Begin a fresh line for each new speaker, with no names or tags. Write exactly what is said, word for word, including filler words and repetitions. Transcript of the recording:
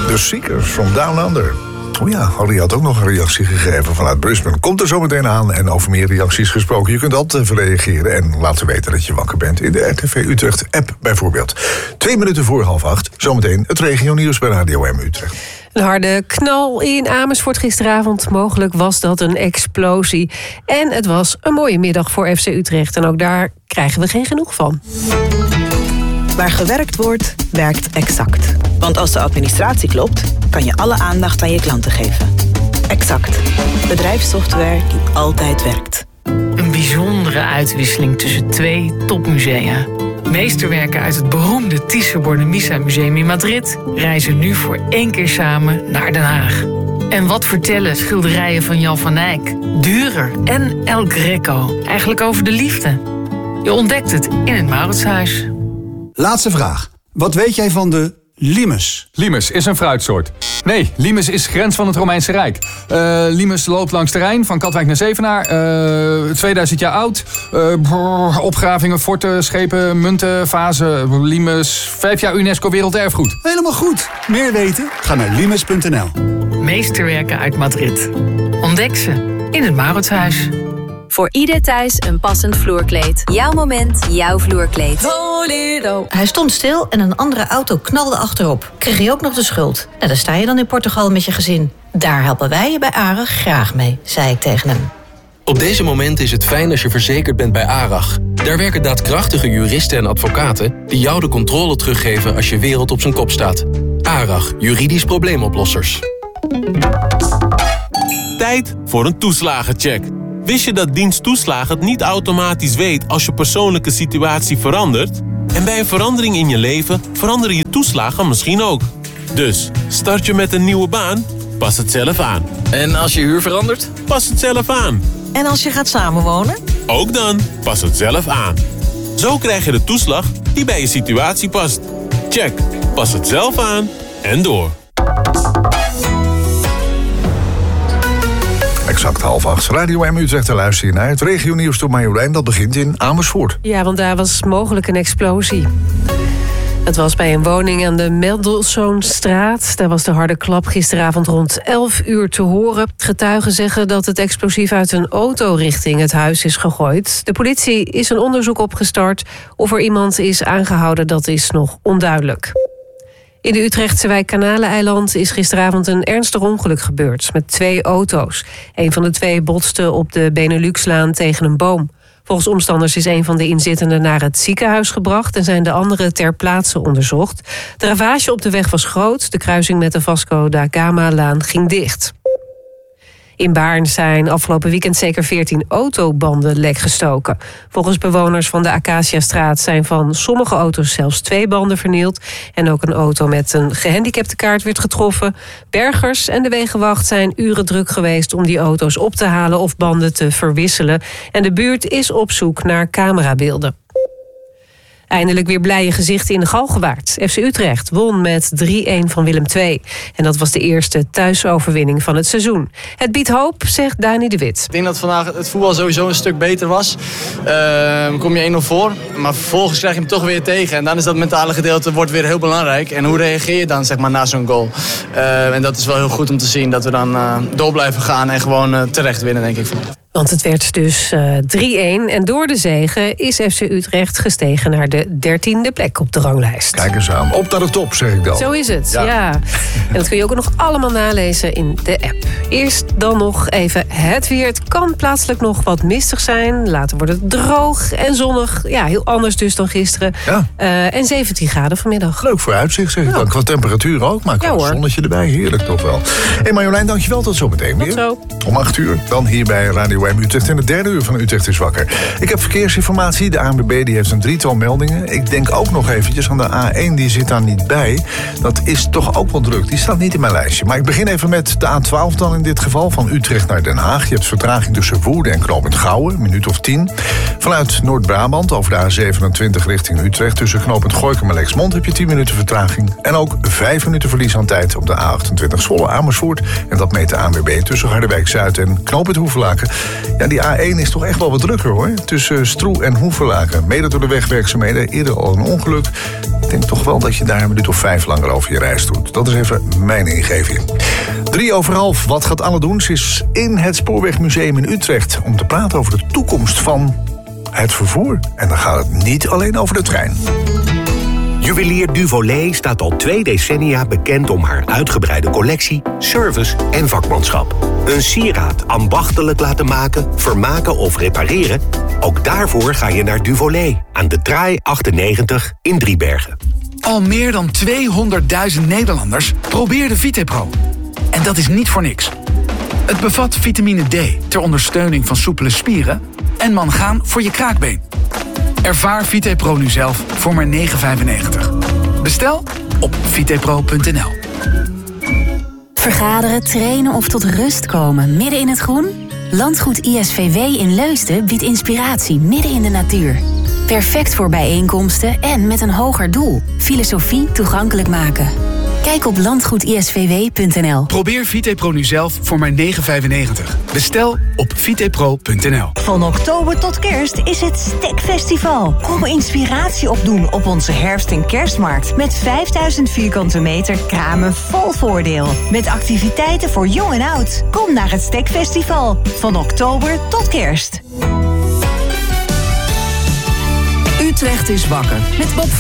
The Seekers from Down Under. Oh ja, Harry had ook nog een reactie gegeven vanuit Brisbane. Komt er zo meteen aan en over meer reacties gesproken. Je kunt altijd even reageren en laten weten dat je wakker bent in de R T V Utrecht-app bijvoorbeeld. Twee minuten voor half acht, zometeen het regionieuws bij Radio M Utrecht.
Een harde knal in Amersfoort gisteravond. Mogelijk was dat een explosie. En het was een mooie middag voor F C Utrecht. En ook daar krijgen we geen genoeg van.
Waar gewerkt wordt, werkt Exact. Want als de administratie klopt, kan je alle aandacht aan je klanten geven. Exact. Bedrijfssoftware die altijd werkt.
Een bijzondere uitwisseling tussen twee topmusea. Meesterwerken uit het beroemde Thyssen-Bornemisza Museum in Madrid reizen nu voor één keer samen naar Den Haag. En wat vertellen schilderijen van Jan van Eyck, Dürer en El Greco eigenlijk over de liefde? Je ontdekt het in het Mauritshuis.
Laatste vraag. Wat weet jij van de limes?
Limes is een fruitsoort. Nee, limes is grens van het Romeinse Rijk. Uh, limes loopt langs de Rijn, van Katwijk naar Zevenaar. Uh, tweeduizend jaar oud. Uh, brrr, opgravingen, forten, schepen, munten, vazen. Limes, vijf jaar UNESCO Werelderfgoed.
Helemaal goed. Meer weten? Ga naar limes punt n l.
Meesterwerken uit Madrid. Ontdek ze in het Mauritshuis.
Voor ieder thuis een passend vloerkleed. Jouw moment, jouw vloerkleed.
Toledo. Hij stond stil en een andere auto knalde achterop. Kreeg hij ook nog de schuld. Nou, dan sta je dan in Portugal met je gezin. Daar helpen wij je bij ARAG graag mee, zei ik tegen hem.
Op deze moment is het fijn als je verzekerd bent bij ARAG. Daar werken daadkrachtige juristen en advocaten die jou de controle teruggeven als je wereld op zijn kop staat. ARAG, juridisch probleemoplossers.
Tijd voor een toeslagencheck. Wist je dat dienst toeslagen het niet automatisch weet als je persoonlijke situatie verandert? En bij een verandering in je leven veranderen je toeslagen misschien ook. Dus, start je met een nieuwe baan? Pas het zelf aan.
En als je huur verandert?
Pas het zelf aan.
En als je gaat samenwonen?
Ook dan, pas het zelf aan. Zo krijg je de toeslag die bij je situatie past. Check, pas het zelf aan en door.
Exact half acht. Radio M Utrecht te luisteren naar het regionieuws door Marjolein. Dat begint in Amersfoort.
Ja, want daar was mogelijk een explosie. Het was bij een woning aan de Mendelssohnstraat. Daar was de harde klap gisteravond rond elf uur te horen. Getuigen zeggen dat het explosief uit een auto richting het huis is gegooid. De politie is een onderzoek opgestart. Of er iemand is aangehouden, dat is nog onduidelijk. In de Utrechtse wijk Kanaleneiland is gisteravond een ernstig ongeluk gebeurd met twee auto's. Een van de twee botste op de Beneluxlaan tegen een boom. Volgens omstanders is een van de inzittenden naar het ziekenhuis gebracht en zijn de anderen ter plaatse onderzocht. De ravage op de weg was groot. De kruising met de Vasco da Gama-laan ging dicht. In Baarn zijn afgelopen weekend zeker veertien autobanden lek gestoken. Volgens bewoners van de Acaciastraat zijn van sommige auto's zelfs twee banden vernield. En ook een auto met een gehandicaptenkaart werd getroffen. Bergers en de Wegenwacht zijn uren druk geweest om die auto's op te halen of banden te verwisselen. En de buurt is op zoek naar camerabeelden. Eindelijk weer blije gezichten in de Galgenwaard. F C Utrecht won met drie-een van Willem twee. En dat was de eerste thuisoverwinning van het seizoen. Het biedt hoop, zegt Dani de Wit.
Ik denk dat vandaag het voetbal sowieso een stuk beter was. Uh, kom je één nul voor, maar vervolgens krijg je hem toch weer tegen. En dan is dat mentale gedeelte wordt weer heel belangrijk. En hoe reageer je dan zeg maar, na zo'n goal? Uh, en dat is wel heel goed om te zien dat we dan uh, door blijven gaan en gewoon uh, terecht winnen, denk ik.
Want het werd dus uh, drie-een. En door de zege is F C Utrecht gestegen naar de dertiende plek op de ranglijst.
Kijk eens aan. Op naar de top, zeg ik dan.
Zo is het, ja. ja. En dat kun je ook nog allemaal nalezen in de app. Eerst dan nog even het weer. Het kan plaatselijk nog wat mistig zijn. Later wordt het droog en zonnig. Ja, heel anders dus dan gisteren. Ja. Uh, en zeventien graden vanmiddag.
Leuk vooruitzicht, zeg ik ja. dan. Qua temperatuur ook, maar qua ja, zonnetje erbij. Heerlijk toch wel. Hé hey Marjolein, dankjewel. Tot zometeen weer.
Tot zo.
Om acht uur. Dan hier bij Radio M Utrecht in het derde uur van Utrecht is wakker. Ik heb verkeersinformatie. De A N W B die heeft een drietal meldingen. Ik denk ook nog eventjes aan de A één. Die zit daar niet bij. Dat is toch ook wel druk. Die staat niet in mijn lijstje. Maar ik begin even met de A twaalf dan in dit geval. Van Utrecht naar Den Haag. Je hebt vertraging tussen Woerden en Knooppunt Gouwen. Een minuut of tien. Vanuit Noord-Brabant over de A zevenentwintig richting Utrecht. Tussen Knooppunt Gorinchem en Lexmond heb je tien minuten vertraging. En ook vijf minuten verlies aan tijd op de A achtentwintig Zwolle Amersfoort. En dat meet de A N W B tussen Harderwijk-Zuid en Knooppunt Hoevelaken. Ja, die A één is toch echt wel wat drukker, hoor. Tussen Stroe en Hoevelaken. Mede door de wegwerkzaamheden. Eerder al een ongeluk. Ik denk toch wel dat je daar een minuut of vijf langer over je reis doet. Dat is even mijn ingeving. Drie over half. Wat gaat Anne doen? Ze is in het Spoorwegmuseum in Utrecht om te praten over de toekomst van het vervoer. En dan gaat het niet alleen over de trein.
Juwelier Duvolet staat al twee decennia bekend om haar uitgebreide collectie, service en vakmanschap. Een sieraad ambachtelijk laten maken, vermaken of repareren? Ook daarvoor ga je naar Duvolet aan de Traai achtennegentig in Driebergen.
Al meer dan tweehonderdduizend Nederlanders probeerden VitePro. En dat is niet voor niks. Het bevat vitamine D ter ondersteuning van soepele spieren en mangaan voor je kraakbeen. Ervaar VitePro nu zelf voor maar negen vijfennegentig. Bestel op vitepro punt n l.
Vergaderen, trainen of tot rust komen midden in het groen? Landgoed I S V W in Leusden biedt inspiratie midden in de natuur. Perfect voor bijeenkomsten en met een hoger doel. Filosofie toegankelijk maken. Kijk op landgoed I S V W punt n l.
Probeer VitePro nu zelf voor maar negen vijfennegentig. Bestel op vitepro punt n l.
Van oktober tot kerst is het Stekfestival. Kom inspiratie opdoen op onze herfst- en kerstmarkt. Met vijfduizend vierkante meter kramen vol voordeel. Met activiteiten voor jong en oud. Kom naar het Stekfestival. Van oktober tot kerst.
Utrecht is wakker met Bob